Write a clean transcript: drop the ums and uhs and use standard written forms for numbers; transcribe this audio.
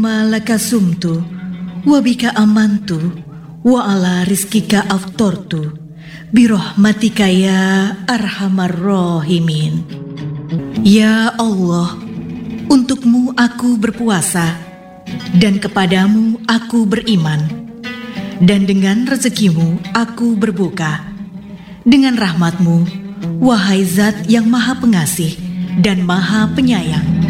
Allahumma laka sumtu wa bika amantu wa ala rizkika aftortu birahmatika ya arhamar rahimin. Ya Allah, untukmu aku berpuasa dan kepadamu aku beriman, dan dengan rezekimu aku berbuka. Dengan rahmatmu, wahai Zat yang Maha Pengasih dan Maha Penyayang.